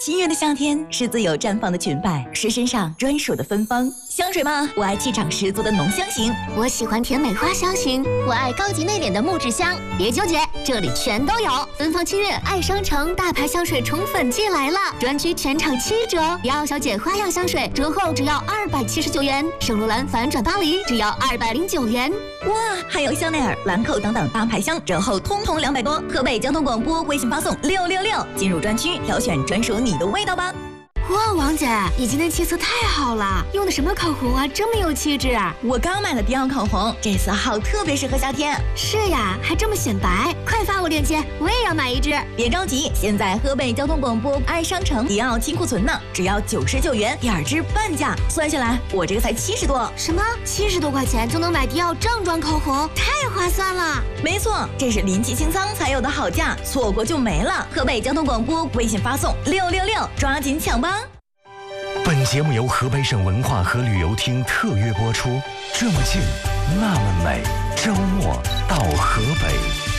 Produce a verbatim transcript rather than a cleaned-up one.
七月的夏天是自由绽放的裙摆，是身上专属的芬芳。香水吗？我爱气场十足的浓香型， 我喜欢甜美花香型， 我爱高级内敛的木质香。 别纠结，这里全都有。芬芳七月爱商城大牌香水宠粉季来了，专区全场七折，迪奥小姐花样香水折后只要二百七十九元，圣罗兰反转巴黎只要二百零九元。 哇，还有香奈儿、兰蔻等等大牌香折后通通两百多。河北交通广播微信发送六六六，进入专区挑选专属你的味道吧。 哇，王姐，你今天气色太好了，用的什么口红啊，这么有气质啊！ 我刚买了迪奥口红，这色号特别适合夏天。 是呀，还这么显白，快发我链接，我也要买一支。 别着急，现在河北交通广播爱商城迪奥清库存呢，只要九十九元，第二支半价，算下来我这个才七十多。 什么？七十多块钱就能买迪奥正装口红，太划算了！ 没错，这是临期清仓才有的好价，错过就没了。河北交通广播微信发送六六六，抓紧抢吧！ 本节目由河北省文化和旅游厅特约播出。这么近，那么美，周末到河北。